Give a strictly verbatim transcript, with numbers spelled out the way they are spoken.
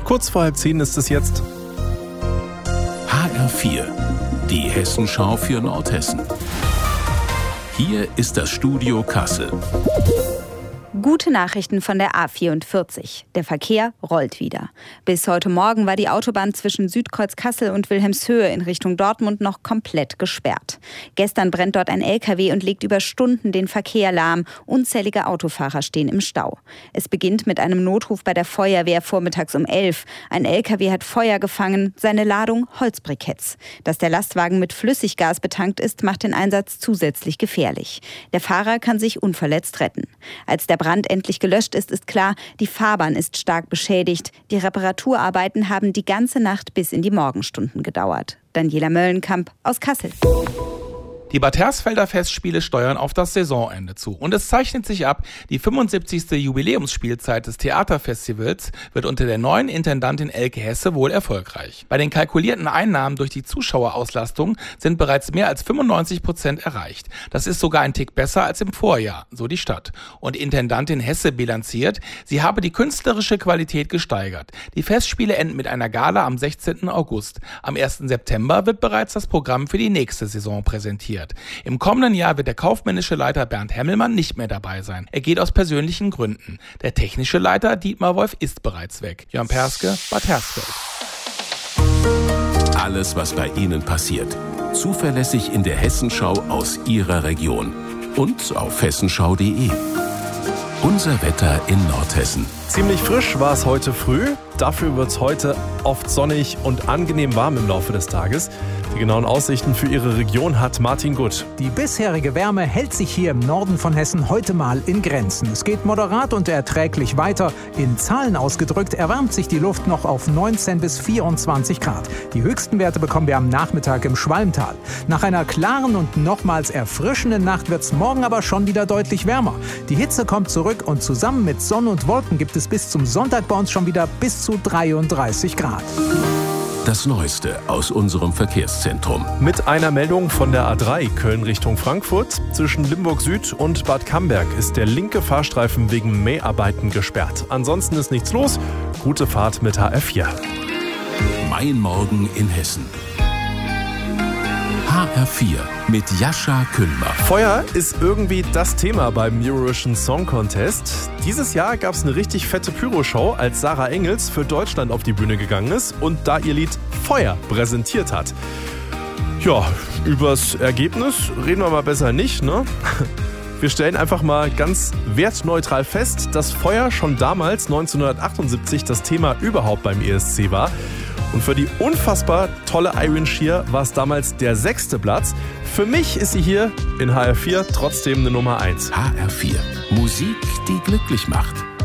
Kurz vor halb zehn ist es jetzt. H R vier, die Hessenschau für Nordhessen. Hier ist das Studio Kassel. Gute Nachrichten von der A vierundvierzig. Der Verkehr rollt wieder. Bis heute Morgen war die Autobahn zwischen Südkreuz Kassel und Wilhelmshöhe in Richtung Dortmund noch komplett gesperrt. Gestern brennt dort ein L K W und legt über Stunden den Verkehr lahm. Unzählige Autofahrer stehen im Stau. Es beginnt mit einem Notruf bei der Feuerwehr vormittags um elf. Ein L K W hat Feuer gefangen, seine Ladung Holzbriketts. Dass der Lastwagen mit Flüssiggas betankt ist, macht den Einsatz zusätzlich gefährlich. Der Fahrer kann sich unverletzt retten. Als der Brand endlich gelöscht ist, ist klar, die Fahrbahn ist stark beschädigt. Die Reparaturarbeiten haben die ganze Nacht bis in die Morgenstunden gedauert. Daniela Möllenkamp aus Kassel. Die Bad Hersfelder Festspiele steuern auf das Saisonende zu. Und es zeichnet sich ab, die fünfundsiebzigste Jubiläumsspielzeit des Theaterfestivals wird unter der neuen Intendantin Elke Hesse wohl erfolgreich. Bei den kalkulierten Einnahmen durch die Zuschauerauslastung sind bereits mehr als fünfundneunzig Prozent erreicht. Das ist sogar ein Tick besser als im Vorjahr, so die Stadt. Und Intendantin Hesse bilanziert, sie habe die künstlerische Qualität gesteigert. Die Festspiele enden mit einer Gala am sechzehnten August. Am ersten September wird bereits das Programm für die nächste Saison präsentiert. Im kommenden Jahr wird der kaufmännische Leiter Bernd Hemmelmann nicht mehr dabei sein. Er geht aus persönlichen Gründen. Der technische Leiter Dietmar Wolf ist bereits weg. Jörn Perske, Bad Hersfeld. Alles, was bei Ihnen passiert. Zuverlässig in der Hessenschau aus Ihrer Region. Und auf hessenschau punkt de. Unser Wetter in Nordhessen. Ziemlich frisch war es heute früh. Dafür wird es heute oft sonnig und angenehm warm im Laufe des Tages. Die genauen Aussichten für Ihre Region hat Martin Gutt. Die bisherige Wärme hält sich hier im Norden von Hessen heute mal in Grenzen. Es geht moderat und erträglich weiter. In Zahlen ausgedrückt erwärmt sich die Luft noch auf neunzehn bis vierundzwanzig Grad. Die höchsten Werte bekommen wir am Nachmittag im Schwalmtal. Nach einer klaren und nochmals erfrischenden Nacht wird es morgen aber schon wieder deutlich wärmer. Die Hitze kommt zurück und zusammen mit Sonne und Wolken gibt es bis zum Sonntag bei uns schon wieder bis zu dreiunddreißig Grad. Das Neueste aus unserem Verkehrszentrum. Mit einer Meldung von der A drei Köln Richtung Frankfurt. Zwischen Limburg Süd und Bad Camberg ist der linke Fahrstreifen wegen Mäharbeiten gesperrt. Ansonsten ist nichts los. Gute Fahrt mit H R vier. Mein Morgen in Hessen. H R vier mit Jascha Kühlmer. Feuer ist irgendwie das Thema beim Eurovision Song Contest. Dieses Jahr gab es eine richtig fette Pyroshow, als Sarah Engels für Deutschland auf die Bühne gegangen ist und da ihr Lied Feuer präsentiert hat. Ja, übers Ergebnis reden wir mal besser nicht, ne? Wir stellen einfach mal ganz wertneutral fest, dass Feuer schon damals neunzehnhundertachtundsiebzig das Thema überhaupt beim E S C war. Und für die unfassbar tolle Iron Shear war es damals der sechste Platz. Für mich ist sie hier in H R vier trotzdem eine Nummer eins. H R vier. Musik, die glücklich macht.